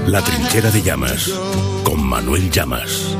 La trinchera de Llamas, con Manuel Llamas.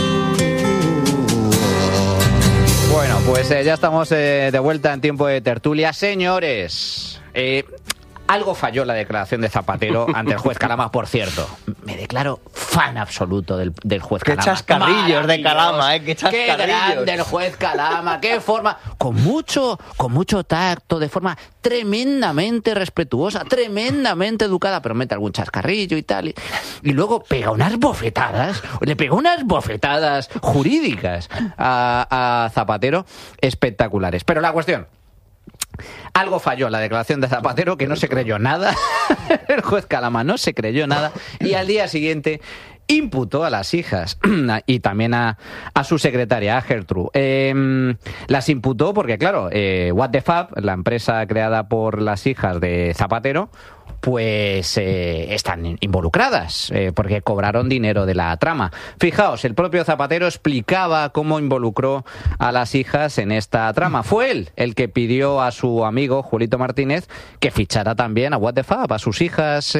Bueno, pues ya estamos de vuelta en tiempo de tertulia. Señores, algo falló la declaración de Zapatero ante el juez Calama, por cierto. Me declaro fan absoluto del juez Calama. Qué chascarrillos de Calama, qué chascarrillos. Qué grande el juez Calama, qué forma, con mucho tacto, de forma tremendamente respetuosa, tremendamente educada, pero mete algún chascarrillo y tal. Y luego pega unas bofetadas, le pegó unas bofetadas jurídicas a Zapatero espectaculares. Pero la cuestión... Algo falló en la declaración de Zapatero, que no se creyó nada. El juez Calama no se creyó nada. Y al día siguiente imputó a las hijas y también a su secretaria, a Gertrude. Las imputó porque, claro, What the Fab, la empresa creada por las hijas de Zapatero, pues están involucradas, porque cobraron dinero de la trama. Fijaos, el propio Zapatero explicaba cómo involucró a las hijas en esta trama. Fue él el que pidió a su amigo Julito Martínez que fichara también a What the Fab, a sus hijas,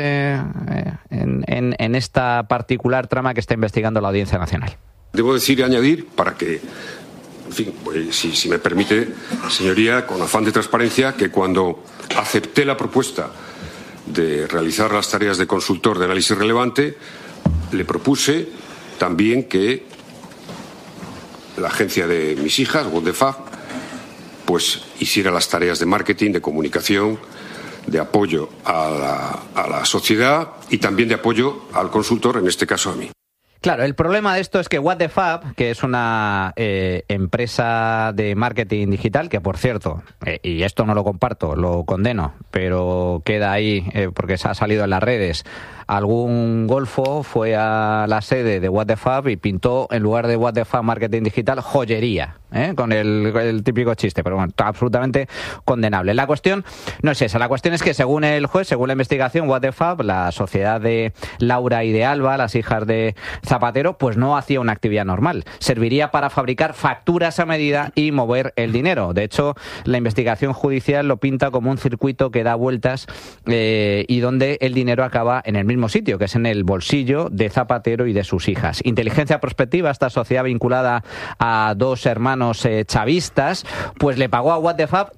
en esta particular trama que está investigando la Audiencia Nacional. Debo decir y añadir, para que, en fin, pues, si me permite, señoría, con afán de transparencia, que cuando acepté la propuesta de realizar las tareas de consultor de análisis relevante, le propuse también que la agencia de mis hijas, What the Fab, pues hiciera las tareas de marketing, de comunicación, de apoyo a la sociedad y también de apoyo al consultor, en este caso a mí. Claro, el problema de esto es que What the Fab, que es una empresa de marketing digital, que por cierto, y esto no lo comparto, lo condeno, pero queda ahí porque se ha salido en las redes, algún golfo fue a la sede de What the Fab y pintó, en lugar de What the Fab Marketing Digital, joyería, con el típico chiste, pero bueno, absolutamente condenable. La cuestión no es esa, la cuestión es que según el juez, según la investigación, What the Fab, la sociedad de Laura y de Alba, las hijas de Zapatero, pues no hacía una actividad normal. Serviría para fabricar facturas a medida y mover el dinero. De hecho, la investigación judicial lo pinta como un circuito que da vueltas y donde el dinero acaba en el mismo sitio, que es en el bolsillo de Zapatero y de sus hijas. Inteligencia Prospectiva, esta sociedad vinculada a dos hermanos chavistas, pues le pagó a What the Fab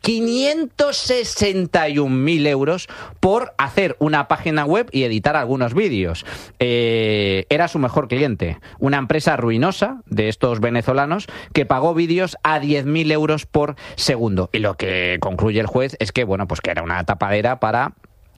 561.000 euros por hacer una página web y editar algunos vídeos. Era su mejor cliente, una empresa ruinosa de estos venezolanos que pagó vídeos a 10.000 euros por segundo. Y lo que concluye el juez es que, bueno, pues que era una tapadera para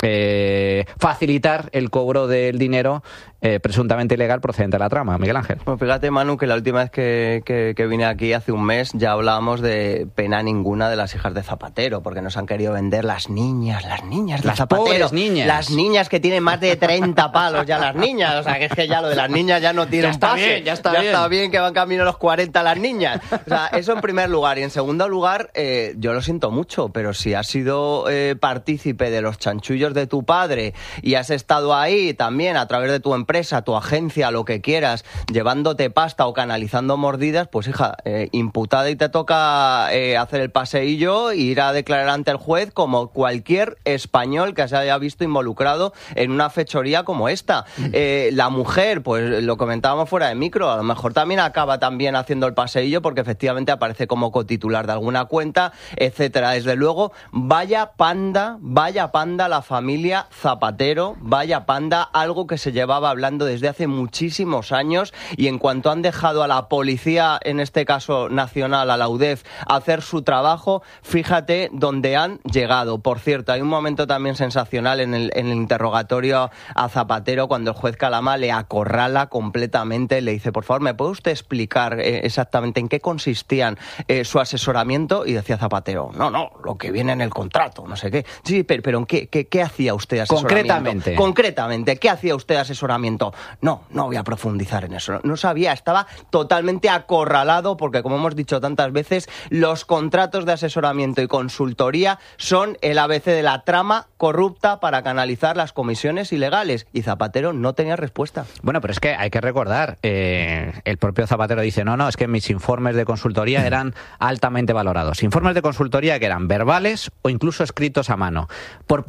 facilitar el cobro del dinero presuntamente ilegal procedente de la trama. Miguel Ángel. Bueno, fíjate, Manu, que la última vez que vine aquí hace un mes ya hablábamos de pena ninguna de las hijas de Zapatero, porque nos han querido vender las niñas de las Zapatero. Pobres niñas. Las niñas que tienen más de 30 palos ya las niñas. O sea, que es que ya lo de las niñas ya no tiene un pase. Ya está bien que van camino a los 40 las niñas. O sea, eso en primer lugar. Y en segundo lugar, yo lo siento mucho, pero si has sido partícipe de los chanchullos de tu padre y has estado ahí también a través de tu empresa, tu agencia, lo que quieras, llevándote pasta o canalizando mordidas, pues hija, imputada y te toca hacer el paseillo e ir a declarar ante el juez como cualquier español que se haya visto involucrado en una fechoría como esta. La mujer, pues lo comentábamos fuera de micro, a lo mejor también acaba también haciendo el paseillo porque efectivamente aparece como cotitular de alguna cuenta, etcétera. Desde luego, vaya panda la familia Zapatero, vaya panda, algo que se llevaba hablando desde hace muchísimos años, y en cuanto han dejado a la policía, en este caso nacional, a la UDEF, hacer su trabajo, fíjate dónde han llegado. Por cierto, hay un momento también sensacional en el interrogatorio a Zapatero cuando el juez Calama le acorrala completamente, le dice, por favor, ¿me puede usted explicar exactamente en qué consistían su asesoramiento? Y decía Zapatero, no, lo que viene en el contrato, no sé qué. Sí, pero ¿en qué hacía usted asesoramiento? Concretamente, ¿qué hacía usted asesoramiento? No voy a profundizar en eso. No sabía, estaba totalmente acorralado porque, como hemos dicho tantas veces, los contratos de asesoramiento y consultoría son el ABC de la trama corrupta para canalizar las comisiones ilegales. Y Zapatero no tenía respuesta. Bueno, pero es que hay que recordar, el propio Zapatero dice, no, es que mis informes de consultoría eran altamente valorados. Informes de consultoría que eran verbales o incluso escritos a mano, por parte de un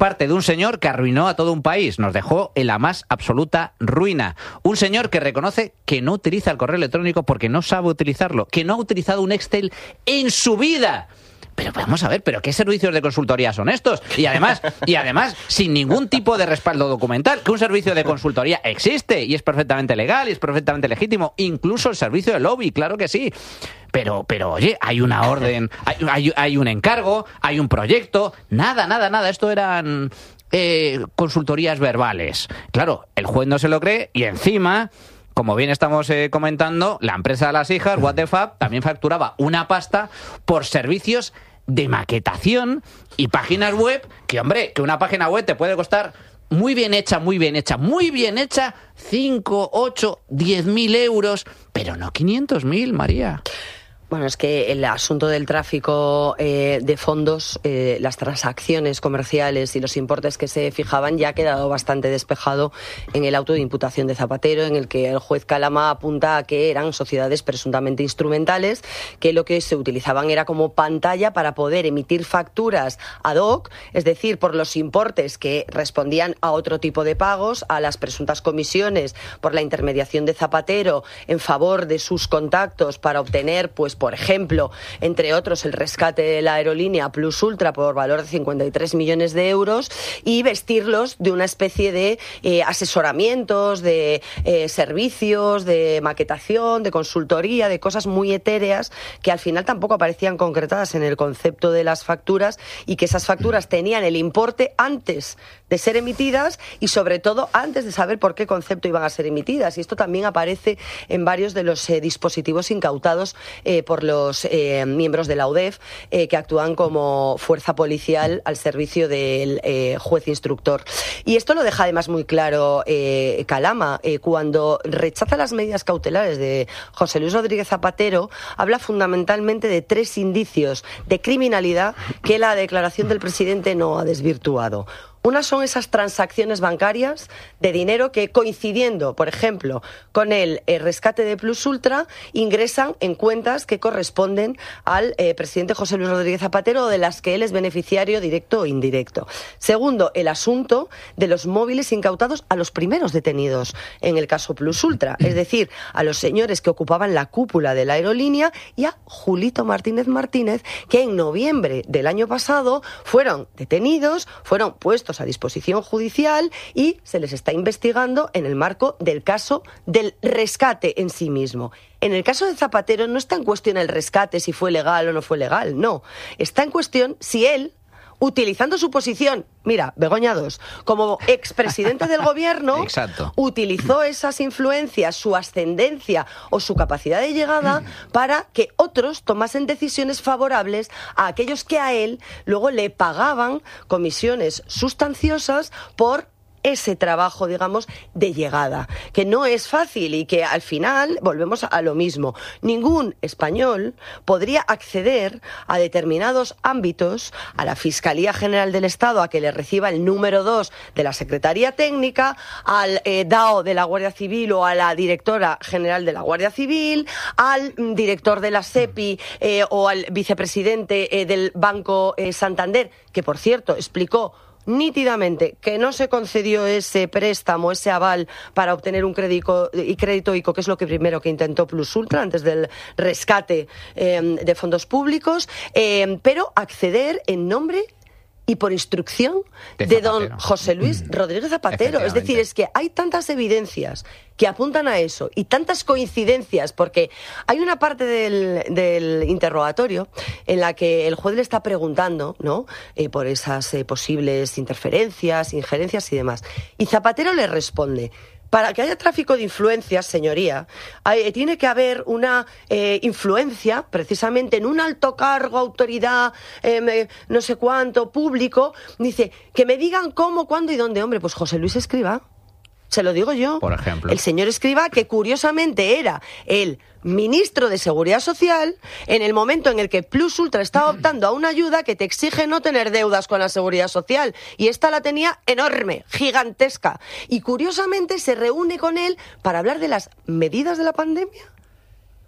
señor que arruinó a todo un país, nos dejó en la más absoluta ruina. Un señor que reconoce que no utiliza el correo electrónico porque no sabe utilizarlo, que no ha utilizado un Excel en su vida. Pero vamos a ver, ¿pero qué servicios de consultoría son estos? Y además, sin ningún tipo de respaldo documental, que un servicio de consultoría existe y es perfectamente legal y es perfectamente legítimo, incluso el servicio de lobby, claro que sí. Pero oye, hay una orden, hay un encargo, hay un proyecto, nada, esto eran consultorías verbales. Claro, el juez no se lo cree y encima, como bien estamos comentando, la empresa de las hijas, What the Fuck, también facturaba una pasta por servicios de maquetación y páginas web, que hombre, que una página web te puede costar muy bien hecha, 5, 8, 10.000 euros, pero no 500.000, María. Bueno, es que el asunto del tráfico de fondos, las transacciones comerciales y los importes que se fijaban ya ha quedado bastante despejado en el auto de imputación de Zapatero, en el que el juez Calama apunta a que eran sociedades presuntamente instrumentales, que lo que se utilizaban era como pantalla para poder emitir facturas ad hoc, es decir, por los importes que respondían a otro tipo de pagos, a las presuntas comisiones por la intermediación de Zapatero en favor de sus contactos para obtener, pues, por ejemplo, entre otros, el rescate de la aerolínea Plus Ultra por valor de 53 millones de euros y vestirlos de una especie de asesoramientos, de servicios, de maquetación, de consultoría, de cosas muy etéreas que al final tampoco aparecían concretadas en el concepto de las facturas y que esas facturas tenían el importe antes de ser emitidas y sobre todo antes de saber por qué concepto iban a ser emitidas. Y esto también aparece en varios de los dispositivos incautados por los miembros de la UDEF que actúan como fuerza policial al servicio del juez instructor. Y esto lo deja además muy claro Calama cuando rechaza las medidas cautelares de José Luis Rodríguez Zapatero. Habla fundamentalmente de 3 indicios de criminalidad que la declaración del presidente no ha desvirtuado. Una son esas transacciones bancarias de dinero que, coincidiendo, por ejemplo, con el rescate de Plus Ultra, ingresan en cuentas que corresponden al presidente José Luis Rodríguez Zapatero, de las que él es beneficiario directo o indirecto. Segundo, el asunto de los móviles incautados a los primeros detenidos en el caso Plus Ultra, es decir, a los señores que ocupaban la cúpula de la aerolínea y a Julito Martínez Martínez, que en noviembre del año pasado fueron detenidos, fueron puestos a disposición judicial y se les está investigando en el marco del caso del rescate en sí mismo. En el caso de Zapatero no está en cuestión el rescate, si fue legal o no fue legal, no. Está en cuestión si él, utilizando su posición, mira, Begoña 2, como expresidente del gobierno, Exacto, utilizó esas influencias, su ascendencia o su capacidad de llegada para que otros tomasen decisiones favorables a aquellos que a él luego le pagaban comisiones sustanciosas por ese trabajo, digamos, de llegada, que no es fácil y que al final volvemos a lo mismo. Ningún español podría acceder a determinados ámbitos, a la Fiscalía General del Estado, a que le reciba el número 2 de la Secretaría Técnica, al DAO de la Guardia Civil o a la Directora General de la Guardia Civil, al director de la SEPI o al vicepresidente del Banco Santander, que por cierto explicó nítidamente que no se concedió ese préstamo, ese aval para obtener un crédito ICO, que es lo que primero que intentó Plus Ultra antes del rescate de fondos públicos, pero acceder en nombre y por instrucción de don José Luis Rodríguez Zapatero. Es decir, es que hay tantas evidencias que apuntan a eso y tantas coincidencias, porque hay una parte del interrogatorio en la que el juez le está preguntando, ¿no?, por esas posibles interferencias, injerencias y demás. Y Zapatero le responde: para que haya tráfico de influencias, señoría, tiene que haber una influencia precisamente en un alto cargo, autoridad, no sé cuánto, público. Dice, que me digan cómo, cuándo y dónde. Hombre, pues José Luis Escrivá, se lo digo yo. Por ejemplo. El señor Escrivá, que curiosamente era el ministro de Seguridad Social en el momento en el que Plus Ultra estaba optando a una ayuda que te exige no tener deudas con la Seguridad Social, y esta la tenía enorme, gigantesca, y curiosamente se reúne con él para hablar de las medidas de la pandemia.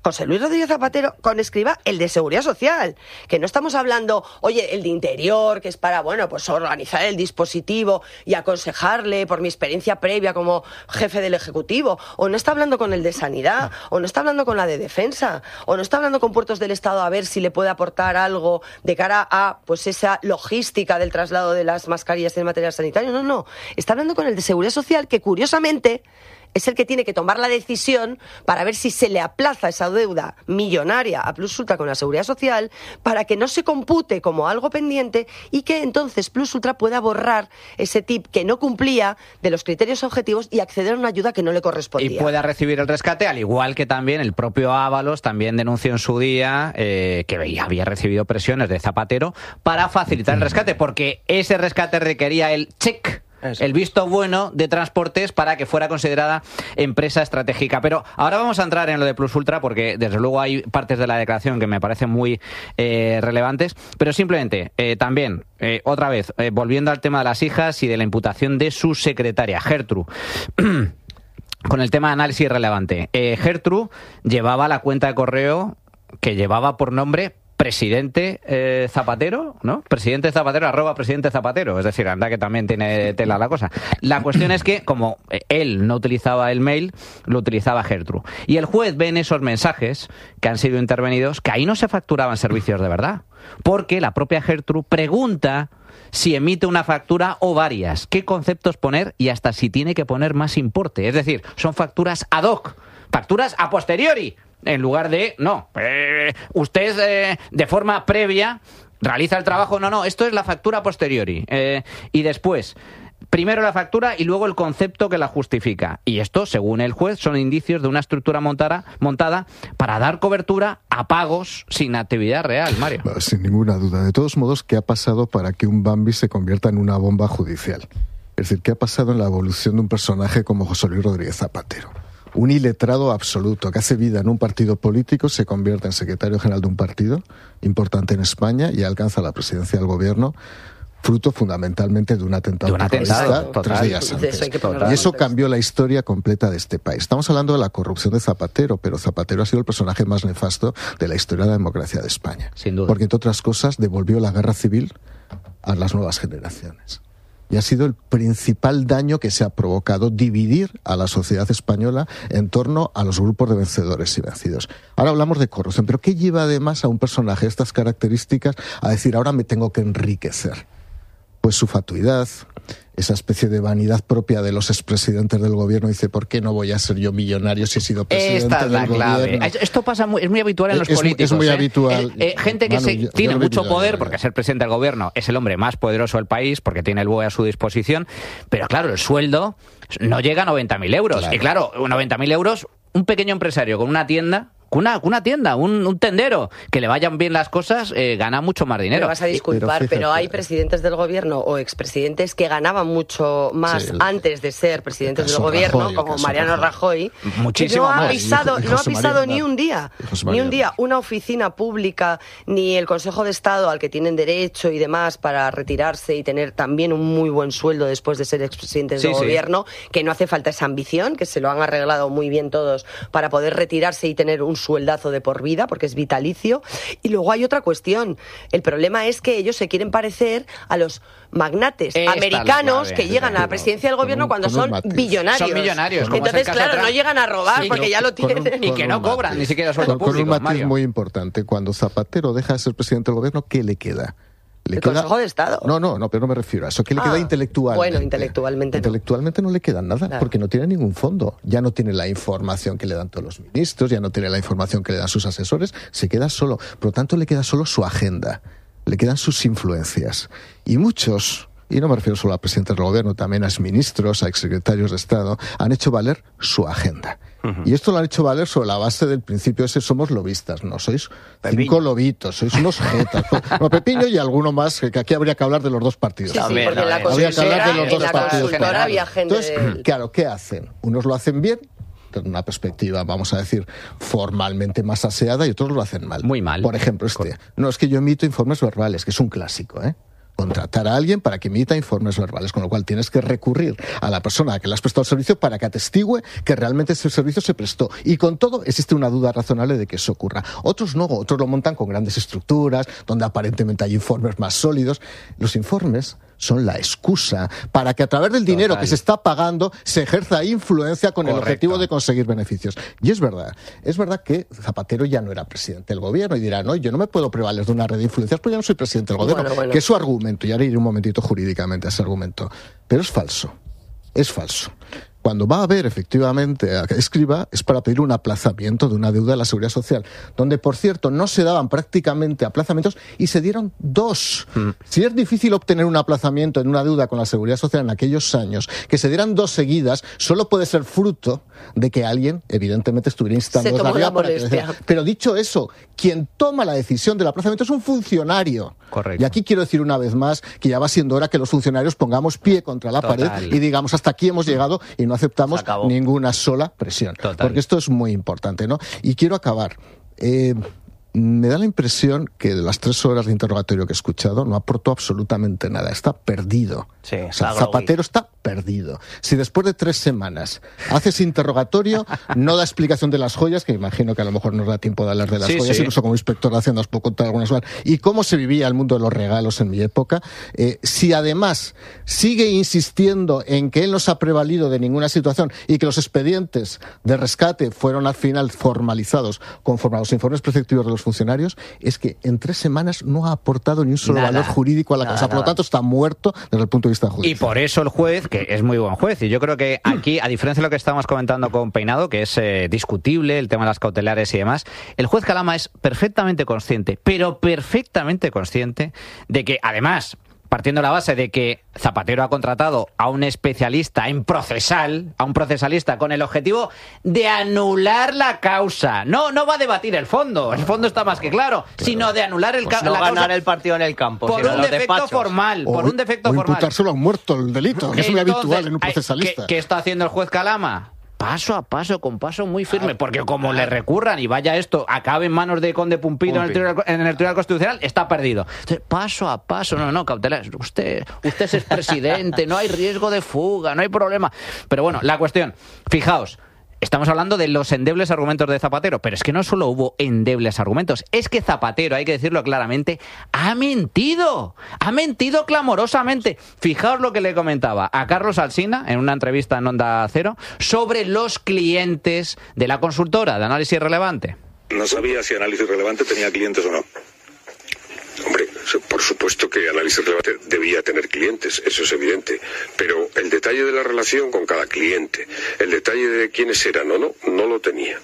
José Luis Rodríguez Zapatero con Escrivá el de Seguridad Social, que no estamos hablando, oye, el de Interior, que es para, bueno, pues organizar el dispositivo y aconsejarle por mi experiencia previa como jefe del Ejecutivo, o no está hablando con el de Sanidad, o no está hablando con la de Defensa, o no está hablando con Puertos del Estado a ver si le puede aportar algo de cara a, pues, esa logística del traslado de las mascarillas y el material sanitario. No, está hablando con el de Seguridad Social, que curiosamente es el que tiene que tomar la decisión para ver si se le aplaza esa deuda millonaria a Plus Ultra con la Seguridad Social para que no se compute como algo pendiente y que entonces Plus Ultra pueda borrar ese tip que no cumplía de los criterios objetivos y acceder a una ayuda que no le correspondía. Y pueda recibir el rescate, al igual que también el propio Ábalos también denunció en su día que había recibido presiones de Zapatero para facilitar el rescate, porque ese rescate requería el check. Eso. El visto bueno de Transportes para que fuera considerada empresa estratégica. Pero ahora vamos a entrar en lo de Plus Ultra porque desde luego hay partes de la declaración que me parecen muy relevantes, pero simplemente también, otra vez, volviendo al tema de las hijas y de la imputación de su secretaria, Gertrude. Con el tema de análisis relevante. Gertrude llevaba la cuenta de correo que llevaba por nombre Presidente Zapatero, ¿no? Presidente Zapatero, @Presidente Zapatero. Es decir, anda que también tiene tela la cosa. La cuestión es que, como él no utilizaba el mail, lo utilizaba Gertrude. Y el juez ve en esos mensajes que han sido intervenidos que ahí no se facturaban servicios de verdad. Porque la propia Gertrude pregunta si emite una factura o varias, qué conceptos poner y hasta si tiene que poner más importe. Es decir, son facturas ad hoc, facturas a posteriori. En lugar de, usted de forma previa realiza el trabajo. No, esto es la factura posteriori. Y después, primero la factura y luego el concepto que la justifica. Y esto, según el juez, son indicios de una estructura montada para dar cobertura a pagos sin actividad real, Mario. Sin ninguna duda. De todos modos, ¿qué ha pasado para que un Bambi se convierta en una bomba judicial? Es decir, ¿qué ha pasado en la evolución de un personaje como José Luis Rodríguez Zapatero? Un iletrado absoluto que hace vida en un partido político, se convierte en secretario general de un partido importante en España y alcanza la presidencia del gobierno, fruto fundamentalmente de un atentado terrorista 3 días antes. Y eso cambió la historia completa de este país. Estamos hablando de la corrupción de Zapatero, pero Zapatero ha sido el personaje más nefasto de la historia de la democracia de España. Sin duda. Porque, entre otras cosas, devolvió la guerra civil a las nuevas generaciones. Y ha sido el principal daño que se ha provocado, dividir a la sociedad española en torno a los grupos de vencedores y vencidos. Ahora hablamos de corrupción, pero ¿qué lleva además a un personaje de estas características a decir ahora me tengo que enriquecer? Pues su fatuidad, esa especie de vanidad propia de los expresidentes del gobierno. Dice, ¿por qué no voy a ser yo millonario si he sido presidente Esta es la del clave. gobierno? Esto pasa es muy habitual en los políticos. Es muy habitual. Gente que tiene mucho poder, porque ser presidente del gobierno es el hombre más poderoso del país, porque tiene el BOE a su disposición, pero claro, el sueldo no llega a 90.000 euros. Claro. Y claro, 90.000 euros, un pequeño empresario con una tienda... Una tienda, un tendero, que le vayan bien las cosas, gana mucho más dinero. Me vas a disculpar, pero hay presidentes del gobierno o expresidentes que ganaban mucho más antes de ser presidentes del gobierno, Rajoy, como Mariano Rajoy, muchísimo que no ha más. pisado ni un día una oficina pública, ni el Consejo de Estado al que tienen derecho y demás para retirarse y tener también un muy buen sueldo después de ser expresidentes del gobierno, que no hace falta esa ambición, que se lo han arreglado muy bien todos para poder retirarse y tener un sueldazo de por vida, porque es vitalicio. Y luego hay otra cuestión. El problema es que ellos se quieren parecer a los magnates americanos que llegan a la presidencia del gobierno cuando son billonarios. Son millonarios. Entonces, claro, no llegan a robar porque ya lo tienen. Y que no cobran ni siquiera sueldo público. Con un matiz Mario. muy importante. Cuando Zapatero deja de ser presidente del gobierno, ¿qué le queda? ¿El Consejo de Estado? No, pero no me refiero a eso. ¿Qué le queda intelectualmente? Bueno, intelectualmente no le queda nada, claro, porque no tiene ningún fondo. Ya no tiene la información que le dan todos los ministros, ya no tiene la información que le dan sus asesores, se queda solo. Por lo tanto, le queda solo su agenda, le quedan sus influencias. Y muchos, y no me refiero solo a presidentes del gobierno, también a exministros, a exsecretarios de Estado, han hecho valer su agenda. Y esto lo han hecho valer sobre la base del principio ese, somos lobistas, ¿no? Sois Pepiño. 5 lobitos, sois unos jetas. No, Pepiño y alguno más, que aquí habría que hablar de los dos partidos. Sí, porque en la habría que hablar de los dos partidos. consultora había gente. Entonces, claro, ¿qué hacen? Unos lo hacen bien, desde una perspectiva, vamos a decir, formalmente más aseada, y otros lo hacen mal. Muy mal. Por ejemplo, no, es que yo emito informes verbales, que es un clásico, ¿eh? contratar a alguien para que emita informes verbales, con lo cual tienes que recurrir a la persona a que le has prestado el servicio para que atestigue que realmente ese servicio se prestó. Y con todo existe una duda razonable de que eso ocurra. Otros no, otros lo montan con grandes estructuras, donde aparentemente hay informes más sólidos. Los informes son la excusa para que a través del dinero que se está pagando se ejerza influencia con el objetivo de conseguir beneficios. Y es verdad que Zapatero ya no era presidente del gobierno y dirá, no, yo no me puedo prevaler de una red de influencias porque yo no soy presidente del gobierno, Bueno. que es su argumento, y ahora iré un momentito jurídicamente a ese argumento. Pero es falso. Cuando va a haber efectivamente a Escrivá es para pedir un aplazamiento de una deuda de la Seguridad Social, donde, por cierto, no se daban prácticamente aplazamientos y se dieron 2. Si es difícil obtener un aplazamiento en una deuda con la Seguridad Social en aquellos años, que se dieran 2 seguidas, solo puede ser fruto de que alguien, evidentemente, estuviera instando Se tomó arriba la para que molestia. Pero dicho eso, quien toma la decisión del aplazamiento es un funcionario. Correcto. Y aquí quiero decir una vez más que ya va siendo hora que los funcionarios pongamos pie contra la pared y digamos, hasta aquí hemos llegado y no aceptamos ninguna sola presión. Porque esto es muy importante, ¿no? Y quiero acabar. Me da la impresión que de las 3 horas de interrogatorio que he escuchado no aportó absolutamente nada. Está perdido. Sí, o sea, Zapatero está perdido. Si después de 3 semanas haces interrogatorio, no da explicación de las joyas, que imagino que a lo mejor nos da tiempo de hablar de las joyas, incluso como inspector de Hacienda os puedo contar algunas cosas, y cómo se vivía el mundo de los regalos en mi época. Si además sigue insistiendo en que él no se ha prevalido de ninguna situación y que los expedientes de rescate fueron al final formalizados conforme a los informes preceptivos de los funcionarios, es que en 3 semanas no ha aportado ni un solo valor jurídico a la causa. Por lo tanto, está muerto desde el punto de vista judicial. Y por eso el juez, que es muy buen juez, y yo creo que aquí, a diferencia de lo que estábamos comentando con Peinado, que es discutible el tema de las cautelares y demás, el juez Calama es perfectamente consciente, pero perfectamente consciente de que, además, partiendo de la base de que Zapatero ha contratado a un especialista en procesal, a un procesalista, con el objetivo de anular la causa. No va a debatir el fondo está más que claro, sino de anular la no causa. ganar el partido en el campo, Por sino un los defecto despachos. formal, por un defecto o formal. imputárselo a un muerto el delito, que es muy Entonces, habitual en un procesalista. ¿Qué está haciendo el juez Calama? Paso a paso, con paso muy firme, porque como le recurran y vaya esto, acabe en manos de Conde Pumpido en el Tribunal Constitucional, está perdido. Entonces, paso a paso, no, cautelar. Usted es expresidente, no hay riesgo de fuga, no hay problema. Pero bueno, la cuestión, fijaos, estamos hablando de los endebles argumentos de Zapatero, pero es que no solo hubo endebles argumentos, es que Zapatero, hay que decirlo claramente, ha mentido clamorosamente. Fijaos lo que le comentaba a Carlos Alsina en una entrevista en Onda Cero sobre los clientes de la consultora de Análisis Relevante. No sabía si Análisis Relevante tenía clientes o no. Hombre, por supuesto que Análisis Relevante debía tener clientes, eso es evidente, pero el detalle de la relación con cada cliente, el detalle de quiénes eran o no lo tenía.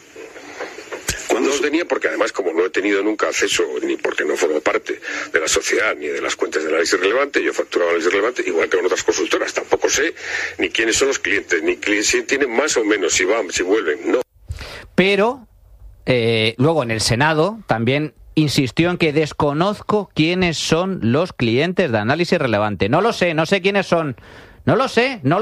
No lo tenía porque además, como no he tenido nunca acceso, ni porque no formo parte de la sociedad ni de las cuentas de Análisis Relevante, yo facturaba Análisis Relevante igual que con otras consultoras, tampoco sé ni quiénes son los clientes, ni si tienen más o menos, si van, si vuelven, no. Pero luego en el Senado también insistió en que desconozco quiénes son los clientes de Análisis Relevante. No lo sé, no sé quiénes son. No lo sé,